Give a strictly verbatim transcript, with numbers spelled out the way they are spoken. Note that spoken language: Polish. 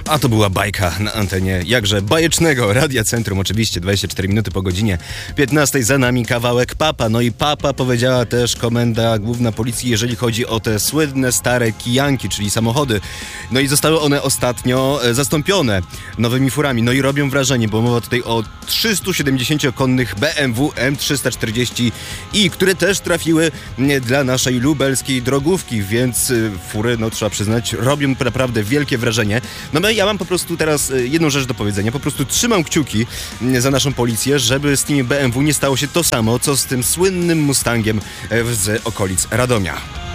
A to była bajka na antenie jakże bajecznego Radia Centrum, oczywiście dwadzieścia cztery minuty po godzinie piętnastej, za nami kawałek Papa. No i Papa powiedziała też Komenda Główna Policji, jeżeli chodzi o te słynne stare kijanki, czyli samochody. No i zostały one ostatnio zastąpione nowymi furami. No i robią wrażenie, bo mowa tutaj o trzystusiedemdziesięciokonnych B M W M trzysta czterdzieści i, które też trafiły dla naszej lubelskiej drogówki, więc fury, no trzeba przyznać, robią naprawdę wielkie wrażenie. No ja mam po prostu teraz jedną rzecz do powiedzenia. Po prostu trzymam kciuki za naszą policję, żeby z tymi B M W nie stało się to samo, co z tym słynnym Mustangiem z okolic Radomia.